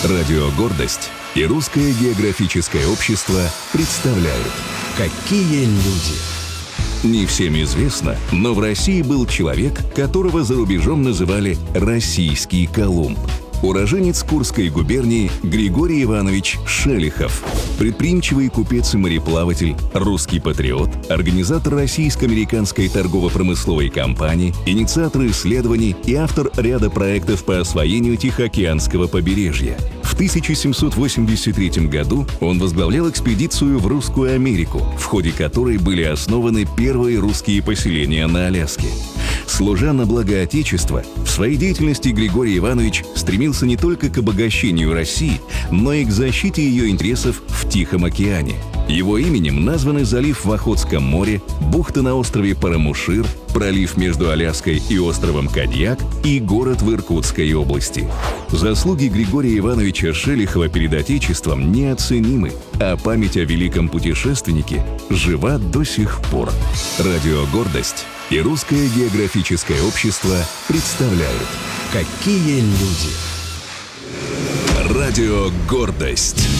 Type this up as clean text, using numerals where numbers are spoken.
Радио «Гордость» и Русское географическое общество представляют «Какие люди». Не всем известно, но в России был человек, которого за рубежом называли «Российский Колумб». Уроженец Курской губернии Григорий Иванович Шелихов. Предприимчивый купец и мореплаватель, русский патриот, организатор российско-американской торгово-промысловой компании, инициатор исследований и автор ряда проектов по освоению Тихоокеанского побережья. В 1783 году он возглавлял экспедицию в Русскую Америку, в ходе которой были основаны первые русские поселения на Аляске. Служа на благо Отечества, в своей деятельности Григорий Иванович стремился не только к обогащению России, но и к защите ее интересов в Тихом океане. Его именем названы залив в Охотском море, бухта на острове Парамушир, пролив между Аляской и островом Кадьяк и город в Иркутской области. Заслуги Григория Ивановича Шелихова перед Отечеством неоценимы, а память о великом путешественнике жива до сих пор. Радио «Гордость» и Русское географическое общество представляют «Какие люди». Радио «Гордость».